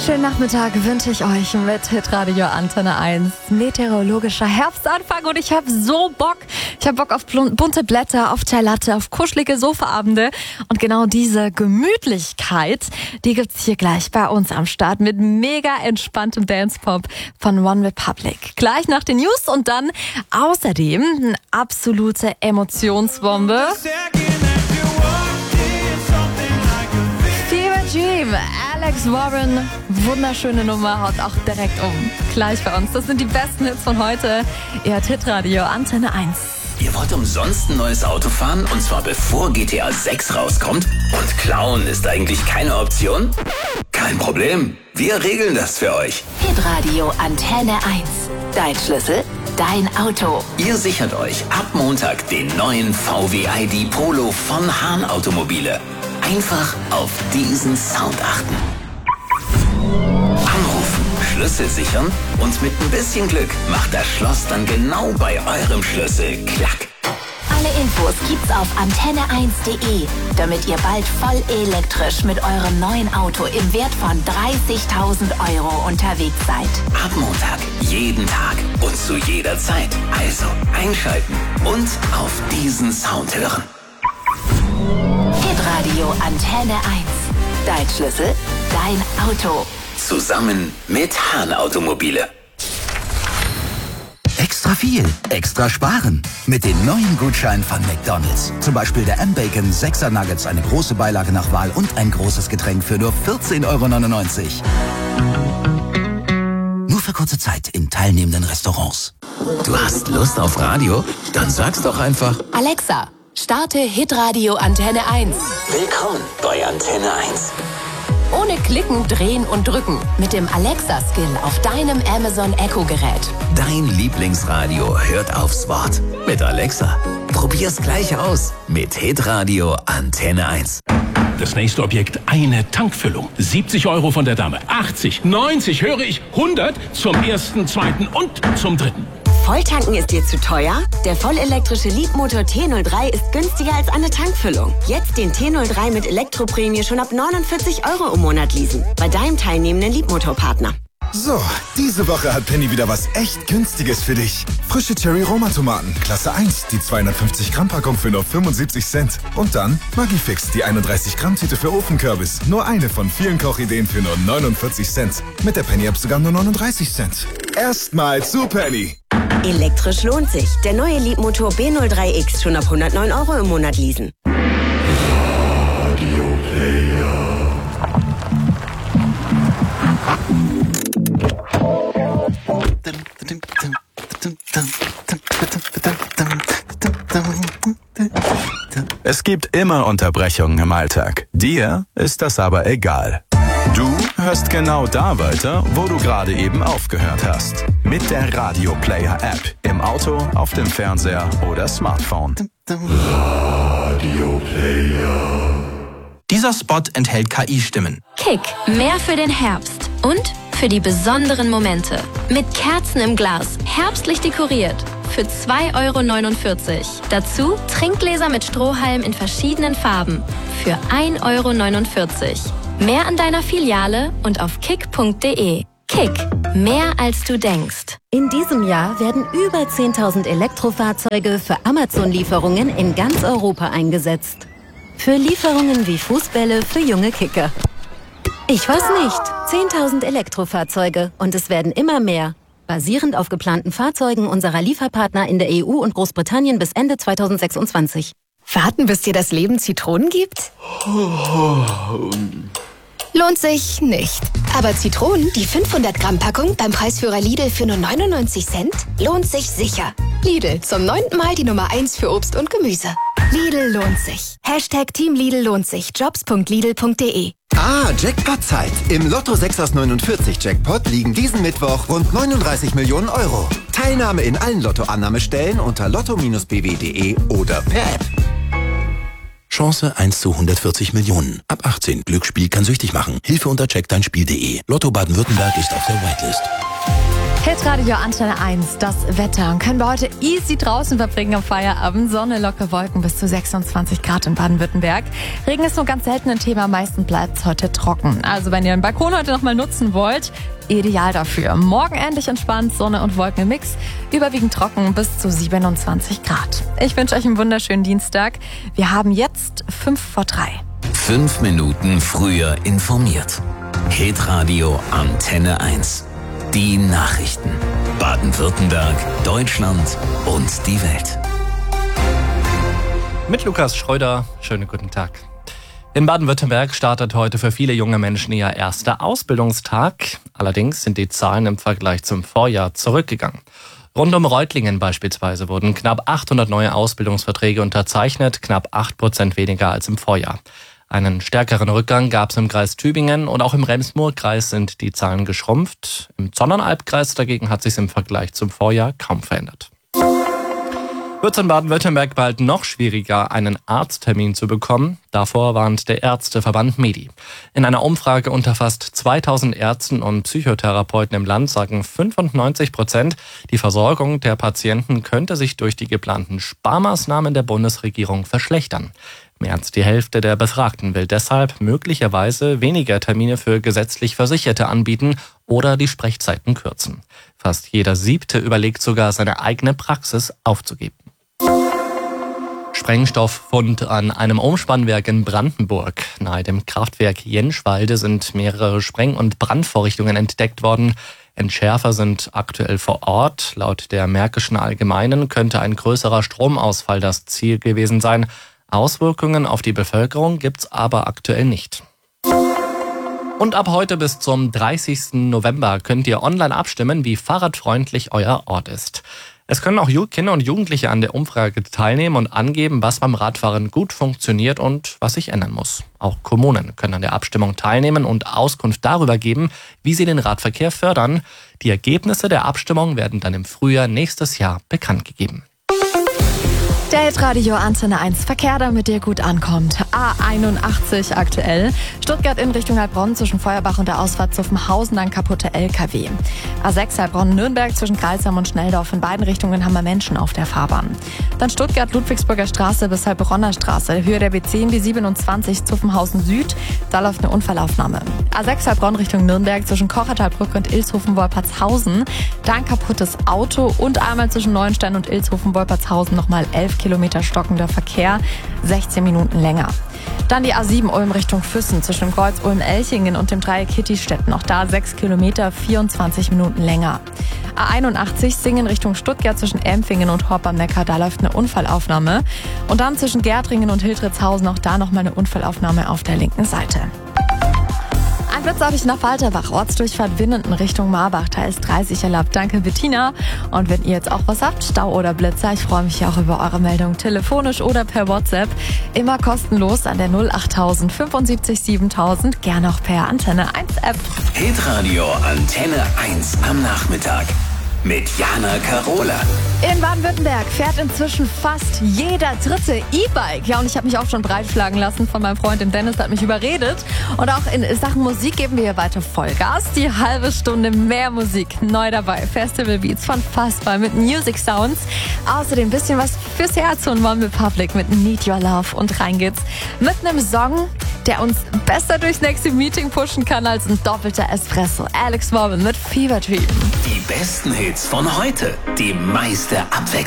Schönen Nachmittag wünsche ich euch mit Hitradio Antenne 1. Meteorologischer Herbstanfang und ich habe so Bock. Ich habe Bock auf bunte Blätter, auf Chai Latte, auf kuschelige Sofaabende. Und genau diese Gemütlichkeit, die gibt's hier gleich bei uns am Start mit mega entspanntem Dance-Pop von One Republic. Gleich nach den News und dann außerdem eine absolute Emotionsbombe. Dream, Alex Warren, wunderschöne Nummer, haut auch direkt um. Gleich bei uns. Das sind die besten Hits von heute. Ihr hört Hitradio Antenne 1. Ihr wollt umsonst ein neues Auto fahren? Und zwar bevor GTA 6 rauskommt? Und klauen ist eigentlich keine Option? Kein Problem. Wir regeln das für euch. Hitradio Antenne 1. Dein Schlüssel, dein Auto. Ihr sichert euch ab Montag den neuen VW ID Polo von Hahn Automobile. Einfach auf diesen Sound achten. Anrufen, Schlüssel sichern und mit ein bisschen Glück macht das Schloss dann genau bei eurem Schlüssel Klack. Alle Infos gibt's auf antenne1.de, damit ihr bald voll elektrisch mit eurem neuen Auto im Wert von 30.000 € unterwegs seid. Ab Montag, jeden Tag und zu jeder Zeit. Also einschalten und auf diesen Sound hören. Hitradio Antenne 1. Dein Schlüssel, dein Auto. Zusammen mit Hahn Automobile. Extra viel, extra sparen. Mit den neuen Gutscheinen von McDonald's. Zum Beispiel der M-Bacon 6er Nuggets, eine große Beilage nach Wahl und ein großes Getränk für nur 14,99 €. Nur für kurze Zeit in teilnehmenden Restaurants. Du hast Lust auf Radio? Dann sag's doch einfach. Alexa, starte Hitradio Antenne 1. Willkommen bei Antenne 1. Ohne Klicken, Drehen und Drücken. Mit dem Alexa-Skill auf deinem Amazon Echo-Gerät. Dein Lieblingsradio hört aufs Wort. Mit Alexa. Probier's gleich aus. Mit Hitradio Antenne 1. Das nächste Objekt, eine Tankfüllung. 70 € von der Dame. 80, 90, höre ich, 100 zum ersten, zweiten und zum dritten. Volltanken ist dir zu teuer? Der vollelektrische Leapmotor T03 ist günstiger als eine Tankfüllung. Jetzt den T03 mit Elektroprämie schon ab 49 € im Monat leasen. Bei deinem teilnehmenden Leapmotor-Partner. So, diese Woche hat Penny wieder was echt Günstiges für dich. Frische Cherry-Roma-Tomaten, Klasse 1, die 250-Gramm-Packung für nur 75 Cent. Und dann Maggi-Fix, die 31-Gramm-Tüte für Ofenkürbis. Nur eine von vielen Kochideen für nur 49 Cent. Mit der Penny-App sogar nur 39 Cent. Erstmal zu Penny. Elektrisch lohnt sich. Der neue Leapmotor B03X schon ab 109 € im Monat leasen. Es gibt immer Unterbrechungen im Alltag. Dir ist das aber egal. Du hörst genau da weiter, wo du gerade eben aufgehört hast. Mit der Radio Player App. Im Auto, auf dem Fernseher oder Smartphone. Radio Player. Dieser Spot enthält KI-Stimmen. Kick, mehr für den Herbst und für die besonderen Momente. Mit Kerzen im Glas, herbstlich dekoriert. Für 2,49 €. Dazu Trinkgläser mit Strohhalm in verschiedenen Farben. Für 1,49 €. Mehr an deiner Filiale und auf kick.de. Kick, mehr als du denkst. In diesem Jahr werden über 10.000 Elektrofahrzeuge für Amazon-Lieferungen in ganz Europa eingesetzt. Für Lieferungen wie Fußbälle für junge Kicker. Ich weiß nicht. 10.000 Elektrofahrzeuge und es werden immer mehr. Basierend auf geplanten Fahrzeugen unserer Lieferpartner in der EU und Großbritannien bis Ende 2026. Warten, bis dir das Leben Zitronen gibt? Lohnt sich nicht. Aber Zitronen, die 500-Gramm-Packung beim Preisführer Lidl für nur 99 Cent, lohnt sich sicher. Lidl, zum 9. Mal die Nummer 1 für Obst und Gemüse. Lidl lohnt sich. #Team Lidl lohnt sich. Jobs.lidl.de. Jackpot-Zeit. Im Lotto 6 aus 49 Jackpot liegen diesen Mittwoch rund 39 Millionen €. Teilnahme in allen Lottoannahmestellen unter lotto-bw.de oder per App. Chance 1 zu 140 Millionen. Ab 18. Glücksspiel kann süchtig machen. Hilfe unter checkdeinspiel.de. Lotto Baden-Württemberg ist auf der Whitelist. Hitradio Antenne 1, das Wetter. Und können wir heute easy draußen verbringen am Feierabend. Sonne, lockere Wolken bis zu 26 Grad in Baden-Württemberg. Regen ist nur ganz selten ein Thema, meistens bleibt es heute trocken. Also wenn ihr den Balkon heute nochmal nutzen wollt, ideal dafür. Morgen ähnlich entspannt, Sonne und Wolken im Mix, überwiegend trocken bis zu 27 Grad. Ich wünsche euch einen wunderschönen Dienstag. Wir haben jetzt 2:55. 5 Minuten früher informiert. Hitradio Antenne 1. Die Nachrichten. Baden-Württemberg, Deutschland und die Welt. Mit Lukas Schröder, schönen guten Tag. In Baden-Württemberg startet heute für viele junge Menschen ihr erster Ausbildungstag. Allerdings sind die Zahlen im Vergleich zum Vorjahr zurückgegangen. Rund um Reutlingen beispielsweise wurden knapp 800 neue Ausbildungsverträge unterzeichnet, knapp 8% weniger als im Vorjahr. Einen stärkeren Rückgang gab es im Kreis Tübingen und auch im Rems-Murr-Kreis sind die Zahlen geschrumpft. Im Zollernalb-Kreis dagegen hat sich im Vergleich zum Vorjahr kaum verändert. Wird es in Baden-Württemberg bald noch schwieriger, einen Arzttermin zu bekommen? Davor warnt der Ärzteverband MEDI. In einer Umfrage unter fast 2000 Ärzten und Psychotherapeuten im Land sagen 95%, die Versorgung der Patienten könnte sich durch die geplanten Sparmaßnahmen der Bundesregierung verschlechtern. Mehr als die Hälfte der Befragten will deshalb möglicherweise weniger Termine für gesetzlich Versicherte anbieten oder die Sprechzeiten kürzen. Fast jeder 7. überlegt sogar, seine eigene Praxis aufzugeben. Sprengstofffund an einem Umspannwerk in Brandenburg. Nahe dem Kraftwerk Jenschwalde sind mehrere Spreng- und Brandvorrichtungen entdeckt worden. Entschärfer sind aktuell vor Ort. Laut der Märkischen Allgemeinen könnte ein größerer Stromausfall das Ziel gewesen sein. Auswirkungen auf die Bevölkerung gibt's aber aktuell nicht. Und ab heute bis zum 30. November könnt ihr online abstimmen, wie fahrradfreundlich euer Ort ist. Es können auch Kinder und Jugendliche an der Umfrage teilnehmen und angeben, was beim Radfahren gut funktioniert und was sich ändern muss. Auch Kommunen können an der Abstimmung teilnehmen und Auskunft darüber geben, wie sie den Radverkehr fördern. Die Ergebnisse der Abstimmung werden dann im Frühjahr nächstes Jahr bekannt gegeben. Der Hitradio Antenne 1 Verkehr, damit ihr gut ankommt. A81 aktuell. Stuttgart in Richtung Heilbronn zwischen Feuerbach und der Ausfahrt Zuffenhausen ein kaputter LKW. A6 Heilbronn-Nürnberg zwischen Greilsheim und Schnelldorf. In beiden Richtungen haben wir Menschen auf der Fahrbahn. Dann Stuttgart-Ludwigsburger Straße bis Heilbronner Straße. Höhe der B10, B27 Zuffenhausen Süd. Da läuft eine Unfallaufnahme. A6 Heilbronn Richtung Nürnberg zwischen Kochertalbrücke und Ilshofen-Wolpertshausen. Da ein kaputtes Auto und einmal zwischen Neuenstein und Ilshofen-Wolpertshausen nochmal 11 Kilometer stockender Verkehr, 16 Minuten länger. Dann die A7 Ulm Richtung Füssen zwischen dem Kreuz Ulm-Elchingen und dem Dreieck Hittistedt. Noch da 6 Kilometer, 24 Minuten länger. A81 Singen Richtung Stuttgart zwischen Empfingen und Horb-am-Neckar. Da läuft eine Unfallaufnahme. Und dann zwischen Gärtringen und Hildritzhausen. Auch da nochmal eine Unfallaufnahme auf der linken Seite. Ein Blitz habe ich nach Walterbach, Ortsdurchfahrt Winnenden Richtung Marbach, teils 30 erlaubt. Danke Bettina. Und wenn ihr jetzt auch was habt, Stau oder Blitzer, ich freue mich auch über eure Meldung, telefonisch oder per WhatsApp. Immer kostenlos an der 08000 75 7000, gerne auch per Antenne 1 App. Hitradio Antenne 1 am Nachmittag. Mit Jana Karola. In Baden-Württemberg fährt inzwischen fast jeder dritte E-Bike. Ja, und ich habe mich auch schon breitschlagen lassen von meinem Freund, dem Dennis, der hat mich überredet. Und auch in Sachen Musik geben wir hier weiter Vollgas. Die halbe Stunde mehr Musik neu dabei. Festival Beats von Fassbar mit Music Sounds. Außerdem ein bisschen was fürs Herz und One Republic mit Need Your Love. Und rein geht's mit einem Song, der uns besser durchs nächste Meeting pushen kann als ein doppelter Espresso. Alex Warren mit Fever Dream. Die besten Hits von heute. Die meiste Abwechslung.